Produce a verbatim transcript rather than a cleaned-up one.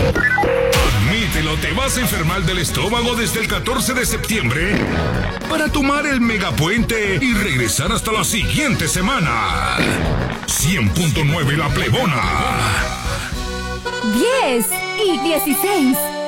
Admítelo, te vas a enfermar del estómago desde el catorce de septiembre para tomar el megapuente y regresar hasta la siguiente semana. cien punto nueve La Plebona. diez y dieciséis.